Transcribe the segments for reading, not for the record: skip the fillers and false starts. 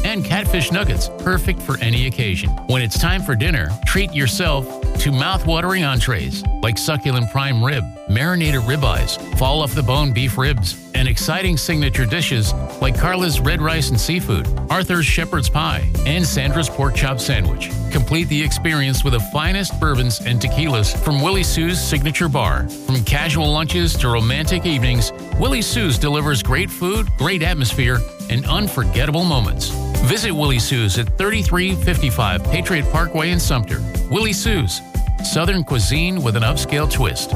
and catfish nuggets, perfect for any occasion. When it's time for dinner, treat yourself to mouth-watering entrees like succulent prime rib, marinated ribeyes, fall-off-the-bone beef ribs, and exciting signature dishes like Carla's red rice and seafood, Arthur's shepherd's pie, and Sandra's pork chop sandwich. Complete the experience with the finest bourbons and tequilas from Willie Sue's signature bar. From casual lunches to romantic evenings, Willie Sue's delivers great food, great atmosphere, and unforgettable moments. Visit Willie Sue's at 3355 Patriot Parkway in Sumter. Willie Sue's, Southern cuisine with an upscale twist.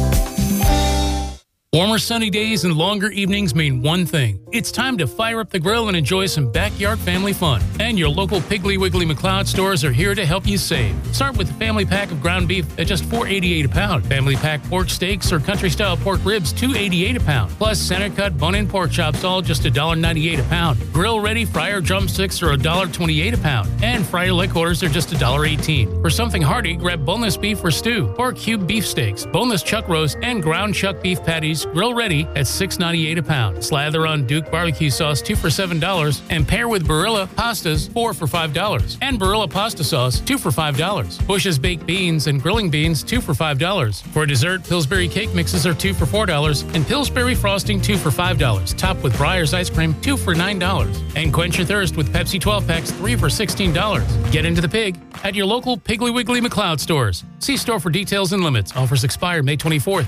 Warmer sunny days and longer evenings mean one thing. It's time to fire up the grill and enjoy some backyard family fun. And your local Piggly Wiggly McLeod stores are here to help you save. Start with a family pack of ground beef at just $4.88 a pound. Family pack pork steaks or country-style pork ribs, $2.88 a pound. Plus center-cut bone-in pork chops, all just $1.98 a pound. Grill-ready fryer drumsticks are $1.28 a pound. And fryer leg quarters are just $1.18. For something hearty, grab boneless beef for stew, or cube beef steaks, boneless chuck roast, and ground chuck beef patties, grill ready at $6.98 a pound. Slather on Duke barbecue sauce, 2 for $7, and pair with Barilla pastas, 4 for $5. And Barilla pasta sauce, 2 for $5. Bush's baked beans and grilling beans, 2 for $5. For dessert, Pillsbury cake mixes are 2 for $4, and Pillsbury frosting, 2 for $5. Topped with Breyer's ice cream, 2 for $9. And quench your thirst with Pepsi 12 packs, 3 for $16. Get into the pig at your local Piggly Wiggly McLeod stores. See store for details and limits. Offers expire May 24th.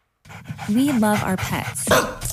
We love our pets.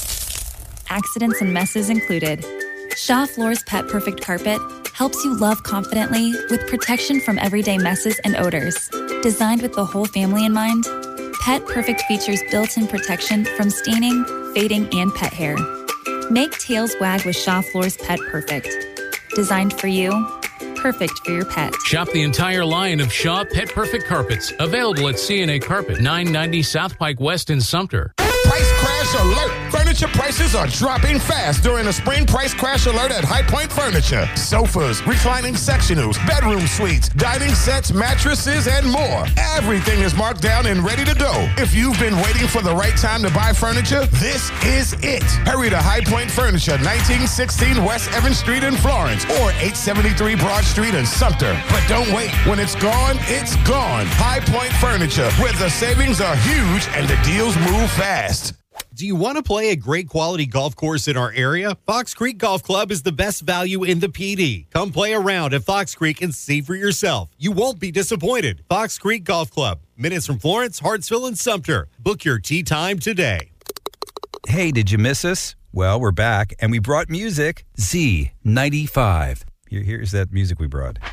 Accidents and messes included. Shaw Floor's Pet Perfect Carpet helps you love confidently with protection from everyday messes and odors. Designed with the whole family in mind, Pet Perfect features built-in protection from staining, fading, and pet hair. Make tails wag with Shaw Floor's Pet Perfect. Designed for you, perfect for your pet. Shop the entire line of Shaw Pet Perfect carpets. Available at CNA Carpet, 990 South Pike West in Sumter. Price crash alert! Furniture prices are dropping fast during the spring price crash alert at High Point Furniture. Sofas, reclining sectionals, bedroom suites, dining sets, mattresses, and more. Everything is marked down and ready to go. If you've been waiting for the right time to buy furniture, this is it. Hurry to High Point Furniture, 1916 West Evans Street in Florence, or 873 Broad Street in Sumter. But don't wait. When it's gone, it's gone. High Point Furniture, where the savings are huge and the deals move fast. Do you want to play a great quality golf course in our area? Fox Creek Golf Club is the best value in the PD. Come play around at Fox Creek and see for yourself. You won't be disappointed. Fox Creek Golf Club, minutes from Florence, Hartsville, and Sumter. Book your tee time today. Hey, did you miss us? Well, we're back, and we brought music. Z95. Here's that music we brought.